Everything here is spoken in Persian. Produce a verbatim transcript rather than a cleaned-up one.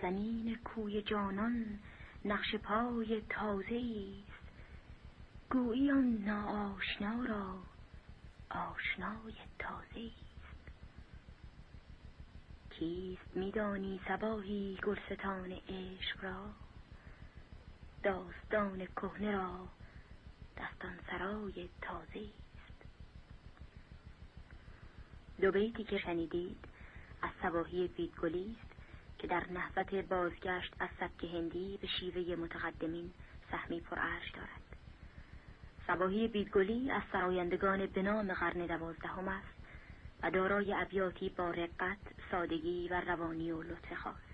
زمین کوی جانان نقش پای تازه‌ای است، گویی آن ناآشنا را آشنای تازه‌ای است. کیست می‌دانی صباحی گلستان عشق را، داستان کهنه را دستان سرای تازه‌ای است. دو بیتی که شنیدید از صباحی بیدگلی است که در نهضت بازگشت از سبک هندی به شیوه متقدمین سهمی پرارج دارد. صباحی بیدگلی از سرایندگان به نام قرن دوازدهم است و دارای ابیاتی با رقت، سادگی و روانی و لطف خاص.